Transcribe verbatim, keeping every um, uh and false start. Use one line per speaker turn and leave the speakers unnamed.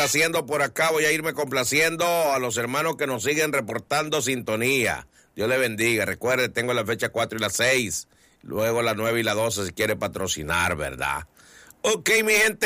complaciendo por acá, voy a irme complaciendo a los hermanos que nos siguen reportando sintonía. Dios les bendiga. Recuerde, tengo la fecha cuatro y la seis, luego la nueve y la doce si quiere patrocinar, ¿verdad? Ok, mi gente.